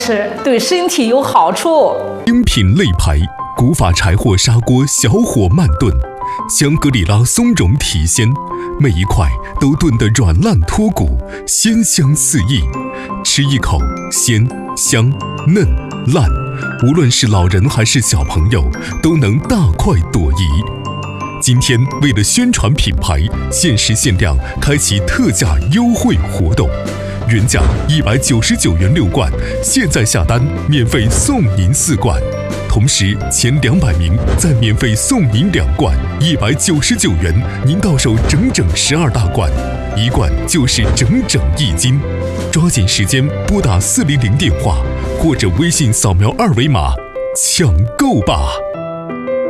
吃，对身体有好处。 精品肋排，古法柴火砂锅小火慢炖，香格里拉松茸体鲜，每一块都炖得软烂脱骨，鲜香四溢。吃一口，鲜香嫩烂，无论是老人还是小朋友，都能大快朵颐。今天为了宣传品牌，限时限量开启特价优惠活动，原价199元6罐，现在下单免费送您4罐，同时前200名再免费送您2罐，199元您到手整整12大罐，1罐就是整整1斤。抓紧时间拨打400电话，或者微信扫描2维码抢购吧。